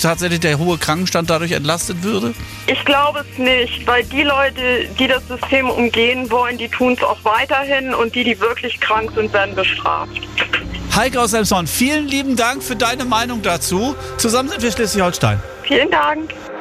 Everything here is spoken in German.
tatsächlich der hohe Krankenstand dadurch entlastet würde? Ich glaube es nicht, weil die Leute, die das System umgehen wollen, die tun es auch weiterhin und die wirklich krank sind, werden bestraft. Heike aus Elmshorn, vielen lieben Dank für deine Meinung dazu. Zusammen sind wir Schleswig-Holstein. Vielen Dank.